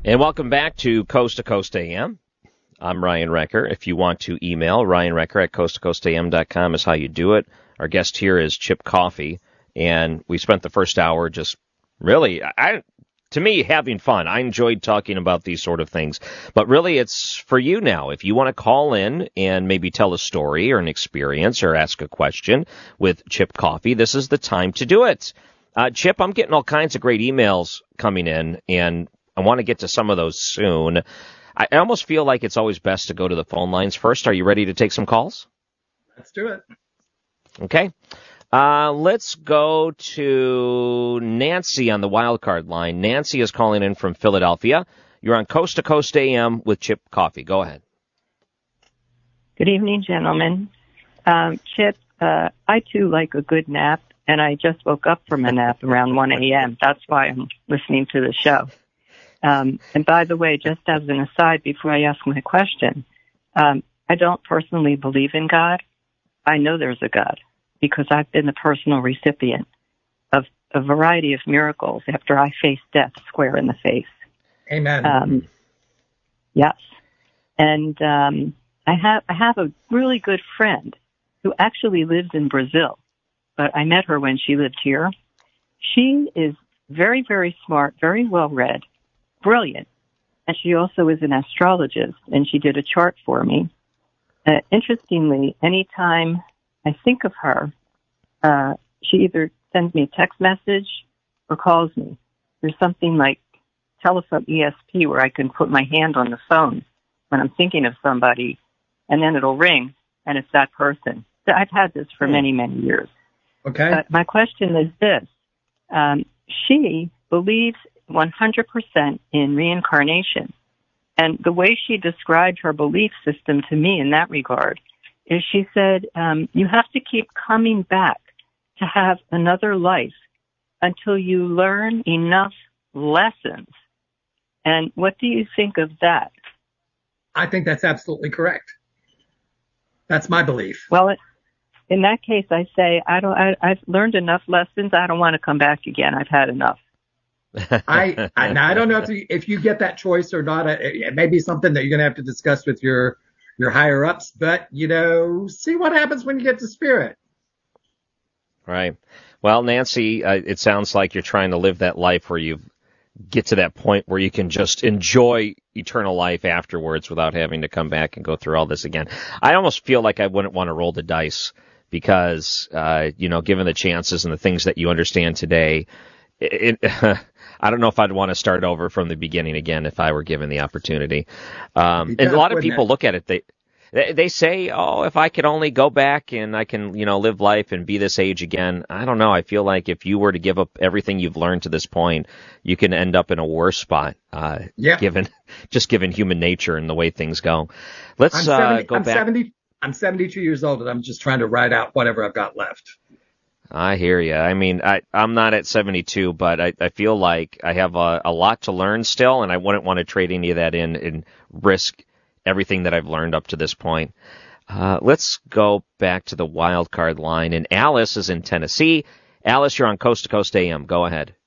And welcome back to Coast to Coast AM. I'm Ryan Recker. If you want to email, Ryan Recker at coasttocoastam.com is how you do it. Our guest here is Chip Coffey, and we spent the first hour just really, to me, having fun. I enjoyed talking about these sort of things. But really, it's for you now. If you want to call in and maybe tell a story or an experience or ask a question with Chip Coffey, this is the time to do it. Chip, I'm getting all kinds of great emails coming in, and I want to get to some of those soon. I almost feel like it's always best to go to the phone lines first. Are you ready to take some calls? Let's do it. Okay. Let's go to Nancy on the wild card line. Nancy is calling in from Philadelphia. You're on Coast to Coast AM with Chip Coffey. Go ahead. Good evening, gentlemen. Chip, I too like a good nap, and I just woke up from a nap around 1 a.m. That's why I'm listening to the show. And by the way, just as an aside, before I ask my question, I don't personally believe in God. I know there's a God because I've been the personal recipient of a variety of miracles after I faced death square in the face. Amen. Yes. And I have a really good friend who actually lives in Brazil, but I met her when she lived here. She is very, very smart, very well read, brilliant. And she also is an astrologist, and she did a chart for me. Interestingly, anytime I think of her, she either sends me a text message or calls me. There's something like telephone ESP where I can put my hand on the phone when I'm thinking of somebody, and then it'll ring, and it's that person. So I've had this for many, many years. Okay. My question is this. She believes 100% in reincarnation. And the way she described her belief system to me in that regard is she said, you have to keep coming back to have another life until you learn enough lessons. And what do you think of that? I think that's absolutely correct. That's my belief. Well, in that case, I say, I've learned enough lessons. I don't want to come back again. I've had enough. I don't know if you get that choice or not. It may be something that you're going to have to discuss with your higher ups, but see what happens when you get to spirit. Right. Well, Nancy, it sounds like you're trying to live that life where you get to that point where you can just enjoy eternal life afterwards without having to come back and go through all this again. I almost feel like I wouldn't want to roll the dice because, given the chances and the things that you understand today, I don't know if I'd want to start over from the beginning again if I were given the opportunity. And a lot of people look at it, they say, oh, if I could only go back and I can, live life and be this age again. I don't know. I feel like if you were to give up everything you've learned to this point, you can end up in a worse spot, given human nature and the way things go. Let's go back. I'm 72 years old, and I'm just trying to ride out whatever I've got left. I hear you. I mean, I'm not at 72, but I feel like I have a lot to learn still, and I wouldn't want to trade any of that in and risk everything that I've learned up to this point. Let's go back to the wild card line, and Alice is in Tennessee. Alice, you're on Coast to Coast AM. Go ahead.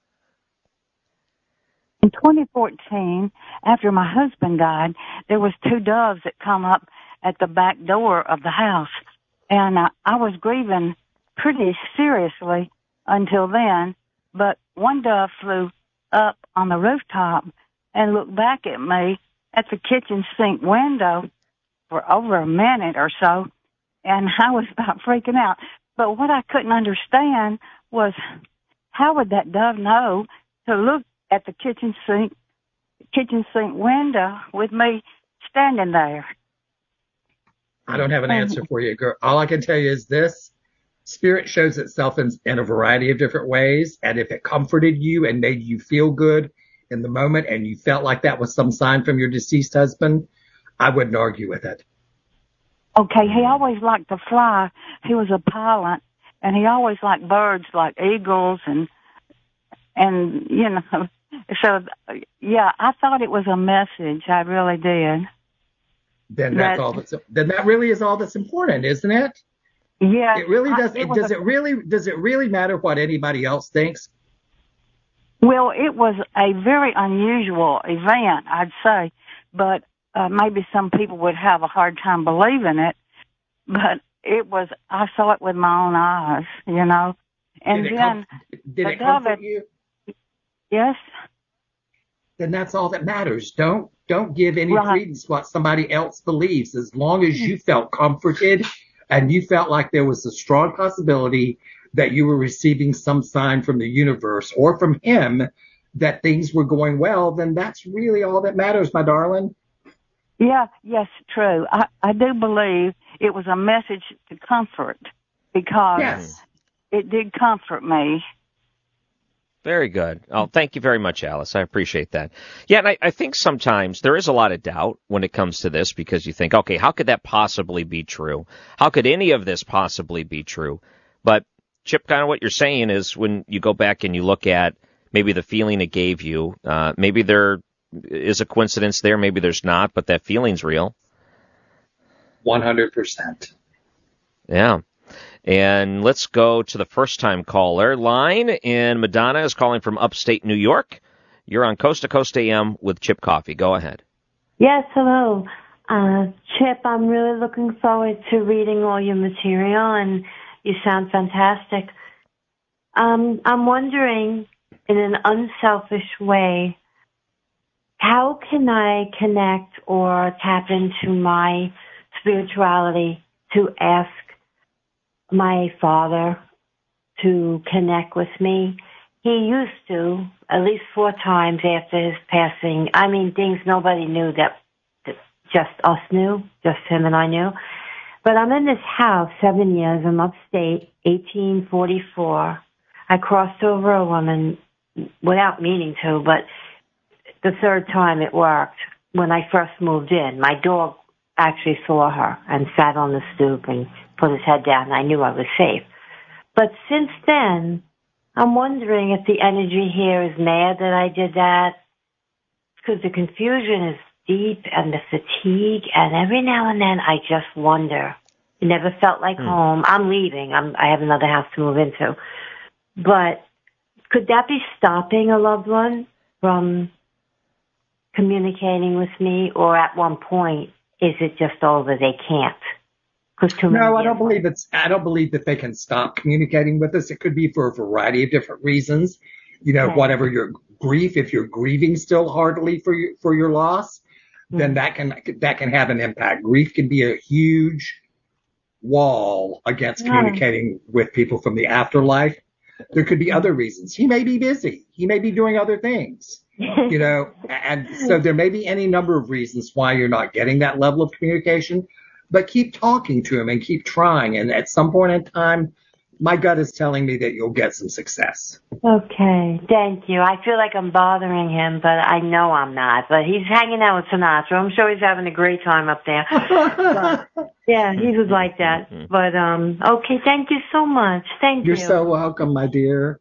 In 2014, after my husband died, there was 2 doves that come up at the back door of the house, and I was grieving pretty seriously until then, but one dove flew up on the rooftop and looked back at me at the kitchen sink window for over a minute or so, and I was about freaking out. But what I couldn't understand was how would that dove know to look at the kitchen sink window with me standing there? I don't have an answer for you, girl. All I can tell you is this. Spirit shows itself in a variety of different ways, and if it comforted you and made you feel good in the moment and you felt like that was some sign from your deceased husband, I wouldn't argue with it. Okay, he always liked to fly. He was a pilot, and he always liked birds like eagles and so, yeah, I thought it was a message. I really did. Then that really is all that's important, isn't it? Yeah. It really does. Does it really matter what anybody else thinks? Well, it was a very unusual event, I'd say, but maybe some people would have a hard time believing it. But I saw it with my own eyes, you know. And did it comfort you? Yes. Then that's all that matters. Don't give any credence to what somebody else believes. As long as you felt comforted and you felt like there was a strong possibility that you were receiving some sign from the universe or from him that things were going well, then that's really all that matters, my darling. Yeah, yes, true. I do believe it was a message to comfort because it did comfort me. Very good. Oh, thank you very much, Alice. I appreciate that. Yeah, and I think sometimes there is a lot of doubt when it comes to this because you think, okay, how could that possibly be true? How could any of this possibly be true? But, Chip, kind of what you're saying is when you go back and you look at maybe the feeling it gave you, maybe there is a coincidence there, maybe there's not, but that feeling's real. 100%. Yeah. And let's go to the first-time caller line, and Madonna is calling from upstate New York. You're on Coast to Coast AM with Chip Coffey. Go ahead. Yes, hello. Chip, I'm really looking forward to reading all your material, and you sound fantastic. I'm wondering, in an unselfish way, how can I connect or tap into my spirituality to ask my father to connect with me? He used to, at least 4 times after his passing. I mean, things nobody knew that just us knew, just him and I knew. But I'm in this house 7 years. I'm upstate, 1844. I crossed over a woman without meaning to, but the 3rd time it worked. When I first moved in, my dog actually saw her and sat on the stoop and put his head down. I knew I was safe. But since then, I'm wondering if the energy here is mad that I did that, because the confusion is deep and the fatigue, and every now and then I just wonder. It never felt like home. I'm leaving. I have another house to move into. But could that be stopping a loved one from communicating with me, or at one point, is it just over? They can't? No, I don't believe that they can stop communicating with us. It could be for a variety of different reasons. You know, whatever your grief, if you're grieving still heartily for your loss, then that can have an impact. Grief can be a huge wall against communicating with people from the afterlife. There could be other reasons. He may be busy. He may be doing other things. You know, and so there may be any number of reasons why you're not getting that level of communication. But keep talking to him and keep trying. And at some point in time, my gut is telling me that you'll get some success. Okay, thank you. I feel like I'm bothering him, but I know I'm not. But he's hanging out with Sinatra. I'm sure he's having a great time up there. But, yeah, he was like that. But, okay, thank you so much. Thank you. You're so welcome, my dear.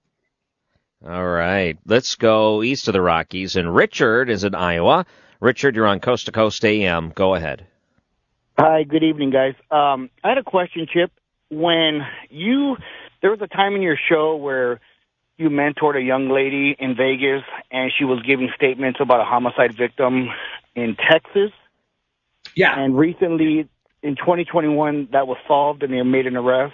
All right, let's go east of the Rockies. And Richard is in Iowa. Richard, you're on Coast to Coast AM. Go ahead. Hi, good evening, guys. I had a question, Chip. There was a time in your show where you mentored a young lady in Vegas, and she was giving statements about a homicide victim in Texas. Yeah. And recently, in 2021, that was solved, and they made an arrest.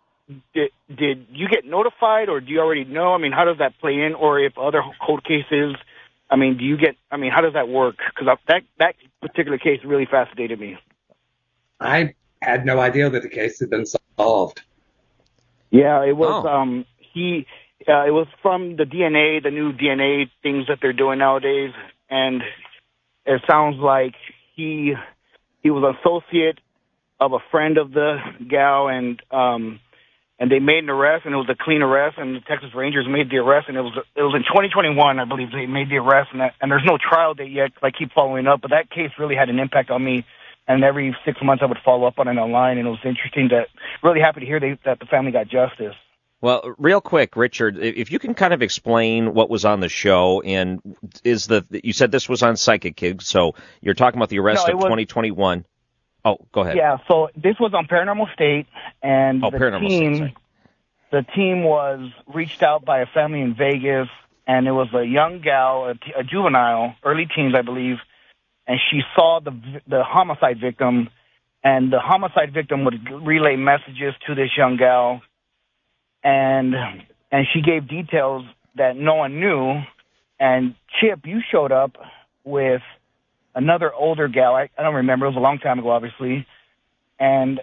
Did you get notified, or do you already know? I mean, how does that play in? Or if other cold cases, how does that work? Because that particular case really fascinated me. I had no idea that the case had been solved. Yeah, it was. It was from the DNA, the new DNA things that they're doing nowadays, and it sounds like he was an associate of a friend of the gal, and they made an arrest, and it was a clean arrest, and the Texas Rangers made the arrest, and it was in 2021, I believe, they made the arrest, and there's no trial date yet. I keep following up, but that case really had an impact on me. And every 6 months I would follow up on it online, and it was interesting. Really happy to hear that the family got justice. Well, real quick, Richard, if you can kind of explain what was on the show, and you said this was on Psychic Kids, so you're talking about the arrest of 2021. Oh, go ahead. Yeah, so this was on Paranormal State, and the team was reached out by a family in Vegas and it was a young gal, a juvenile, early teens, I believe, and she saw the homicide victim, and the homicide victim would relay messages to this young gal, and she gave details that no one knew. And Chip, you showed up with another older gal. I don't remember. It was a long time ago, obviously. And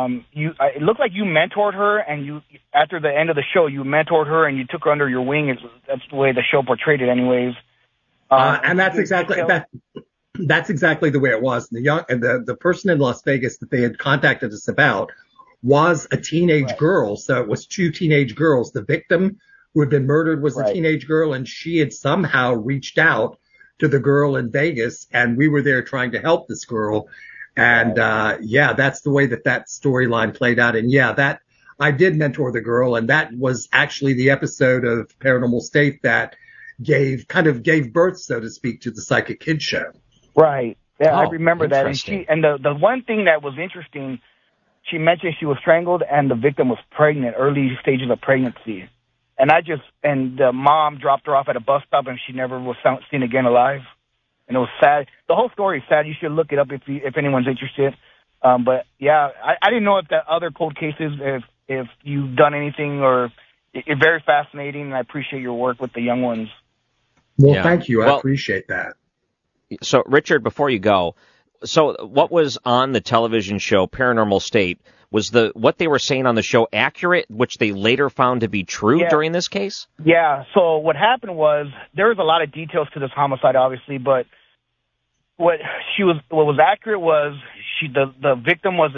it looked like you mentored her, and you, after the end of the show, you mentored her and you took her under your wing. That's the way the show portrayed it, anyways. And that's exactly that's exactly the way it was. The person in Las Vegas that they had contacted us about was a teenage girl. So it was two teenage girls. The victim who had been murdered was a teenage girl, and she had somehow reached out to the girl in Vegas, and we were there trying to help this girl. And, that's the way that storyline played out. And that I did mentor the girl, and that was actually the episode of Paranormal State that gave birth, so to speak, to the Psychic Kid show. Right. Yeah, I remember that. And the one thing that was interesting, she mentioned she was strangled and the victim was pregnant, early stages of pregnancy. And the mom dropped her off at a bus stop, and she never was seen again alive. And it was sad. The whole story is sad. You should look it up if anyone's interested. But yeah, I didn't know if the other cold cases, if you've done anything, or it's very fascinating. And I appreciate your work with the young ones. Well, thank you. I appreciate that. So, Richard, before you go, so what was on the television show Paranormal State? Was what they were saying on the show accurate, which they later found to be true during this case? Yeah. So what happened was there was a lot of details to this homicide, obviously, but what was accurate was the victim was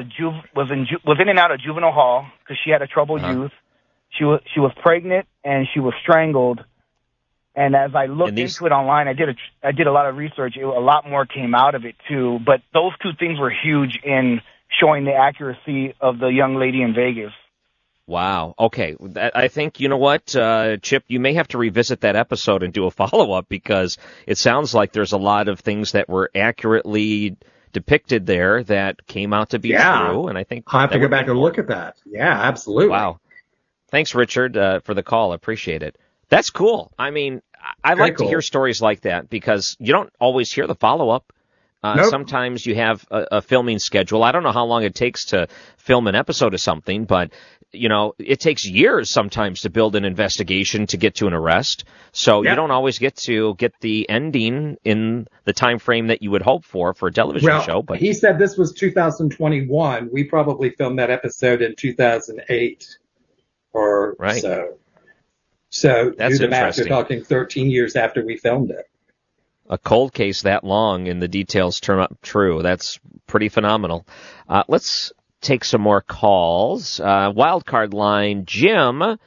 in and out of juvenile hall because she had a troubled youth. She was pregnant and she was strangled. And as I looked into it online, I did a lot of research. A lot more came out of it too. But those two things were huge in showing the accuracy of the young lady in Vegas. Wow. Okay. I think, you know what, Chip, you may have to revisit that episode and do a follow-up, because it sounds like there's a lot of things that were accurately depicted there that came out to be true. And I think I'll have to go back and look at that. Yeah, absolutely. Wow. Thanks, Richard, for the call. I appreciate it. That's cool. I mean, I like to hear stories like that because you don't always hear the follow-up. Sometimes you have a filming schedule. I don't know how long it takes to film an episode of something, but, it takes years sometimes to build an investigation to get to an arrest. So you don't always get to get the ending in the time frame that you would hope for a television show. But he said this was 2021. We probably filmed that episode in 2008 or so. So that's do the math. interesting. You're talking 13 years after we filmed it. A cold case that long and the details turn up true. That's pretty phenomenal. Let's take some more calls. Wildcard line, Jim